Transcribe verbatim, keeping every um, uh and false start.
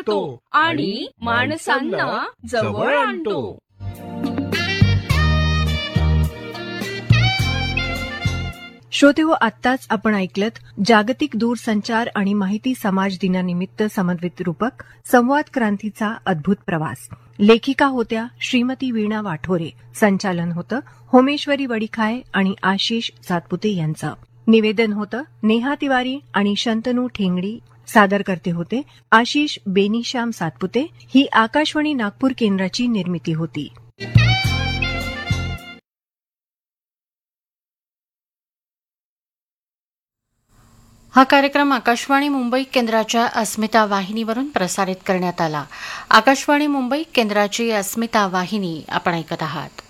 करतो आणि माणसांना जवळ आणतो. श्रोतेहो, आत्ताच आपण ऐकलत जागतिक दूरसंचार आणि माहिती समाज दिनानिमित्त समन्वित रूपक संवाद क्रांतीचा अद्भुत प्रवास. लेखिका होत्या श्रीमती वीणा वाठोरे, संचालन होतं होमेश्वरी वडिखाय आणि आशिष सातपुते यांचं. निवेदन होतं नेहा तिवारी आणि शंतनू ठेंगडी. सादर करते होते आशिष बेनीश्याम सातपुते. ही आकाशवाणी नागपूर केंद्राची निर्मिती होती. हा कार्यक्रम आकाशवाणी मुंबई केंद्राच्या अस्मिता वाहिनीवरून प्रसारित करण्यात आला. आकाशवाणी मुंबई केंद्राची अस्मिता वाहिनी आपण ऐकत आहात.